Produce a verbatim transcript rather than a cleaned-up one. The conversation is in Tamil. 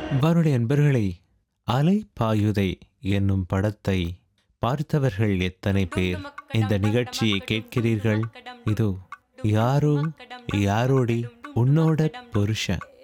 வானுடைய அன்பர்களை, அலை பாயுதை என்னும் படத்தை பார்த்தவர்கள் எத்தனை பேர் இந்த நிகழ்ச்சியை கேட்கிறீர்கள்? இதோ யாரோ யாரோடி உன்னோட புருஷன்.